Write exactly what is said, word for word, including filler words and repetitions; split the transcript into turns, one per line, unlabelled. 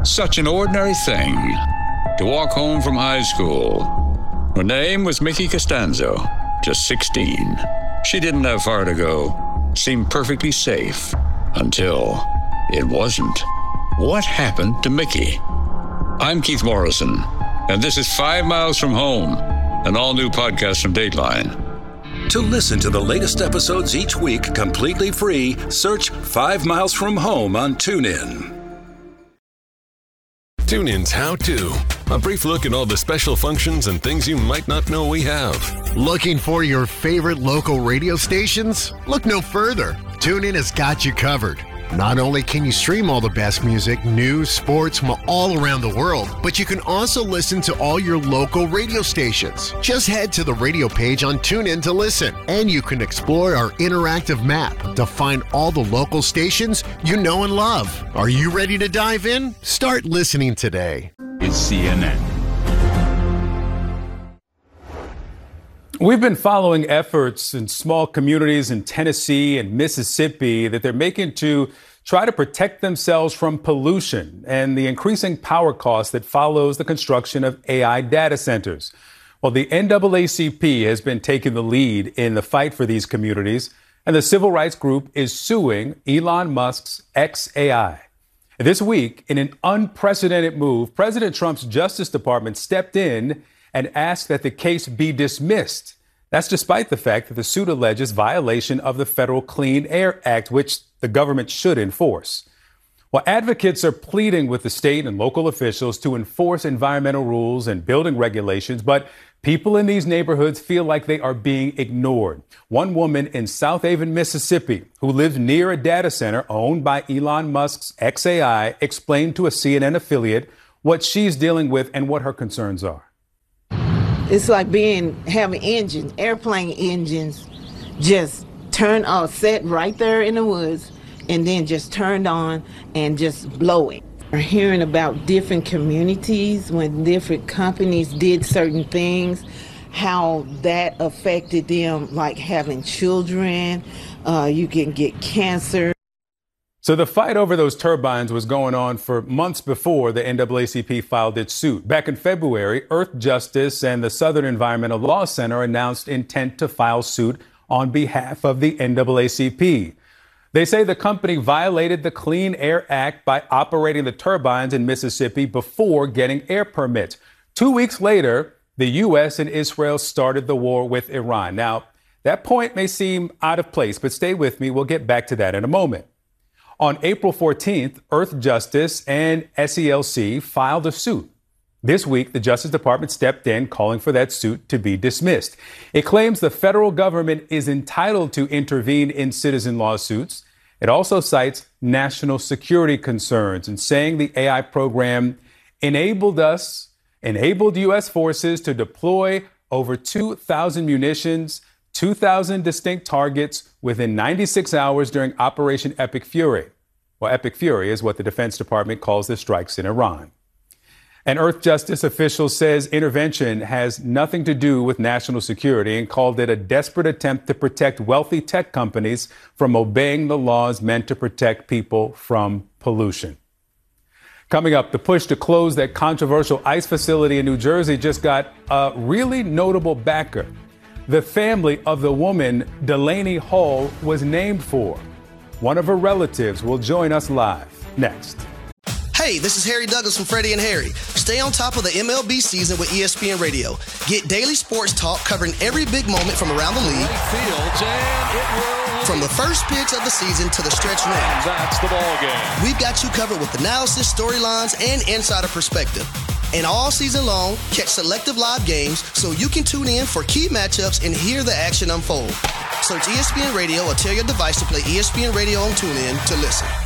Such an ordinary thing to walk home from high school. Her name was Mickey Costanzo, just sixteen. She didn't have far to go, seemed perfectly safe, until it wasn't. What happened to Mickey? I'm Keith Morrison, and this is Five Miles from Home, an all-new podcast from Dateline.
To listen to the latest episodes each week completely free, search Five Miles from Home on TuneIn.
TuneIn's How To. A brief look at all the special functions and things you might not know we have.
Looking for your favorite local radio stations? Look no further. TuneIn has got you covered. Not only can you stream all the best music, news, sports from all around the world, but you can also listen to all your local radio stations. Just head to the radio page on TuneIn to listen, and you can explore our interactive map to find all the local stations you know and love. Are you ready to dive in? Start listening today.
It's C N N.
We've been following efforts in small communities in Tennessee and Mississippi that they're making to try to protect themselves from pollution and the increasing power costs that follows the construction of A I data centers. Well, the N double A C P has been taking the lead in the fight for these communities, and the civil rights group is suing Elon Musk's xAI. This week, in an unprecedented move, President Trump's Justice Department stepped in and asked that the case be dismissed. That's despite the fact that the suit alleges violation of the Federal Clean Air Act, which the government should enforce. Well, advocates are pleading with the state and local officials to enforce environmental rules and building regulations, but people in these neighborhoods feel like they are being ignored. One woman in South Haven, Mississippi, who lives near a data center owned by Elon Musk's xAI, explained to a C N N affiliate what she's dealing with and what her concerns are.
It's like being having engines, airplane engines, just turn off, set right there in the woods, and then just turned on and just blowing. We're hearing about different communities when different companies did certain things, how that affected them, like having children. Uh, you can get cancer.
So the fight over those turbines was going on for months before the N double A C P filed its suit. Back in February, Earth Justice and the Southern Environmental Law Center announced intent to file suit on behalf of the N double A C P. They say the company violated the Clean Air Act by operating the turbines in Mississippi before getting air permits. Two weeks later, the U S and Israel started the war with Iran. Now, that point may seem out of place, but stay with me. We'll get back to that in a moment. On April fourteenth, Earth Justice and S E L C filed a suit. This week, the Justice Department stepped in, calling for that suit to be dismissed. It claims the federal government is entitled to intervene in citizen lawsuits. It also cites national security concerns and saying the A I program enabled us, enabled U S forces to deploy over two thousand munitions, two thousand distinct targets within ninety-six hours during Operation Epic Fury. Well, Epic Fury is what the Defense Department calls the strikes in Iran. An Earth Justice official says intervention has nothing to do with national security and called it a desperate attempt to protect wealthy tech companies from obeying the laws meant to protect people from pollution. Coming up, the push to close that controversial ICE facility in New Jersey just got a really notable backer. The family of the woman Delaney Hall was named for. One of her relatives will join us live next.
Hey, this is Harry Douglas from Freddie and Harry. Stay on top of the M L B season with E S P N Radio. Get daily sports talk covering every big moment from around the league.
Fields and it will.
From the first pitch of the season to the stretch run.
That's the ball game.
We've got you covered with analysis, storylines, and insider perspective. And all season long, catch selective live games so you can tune in for key matchups and hear the action unfold. Search E S P N Radio or tell your device to play E S P N Radio on TuneIn to listen.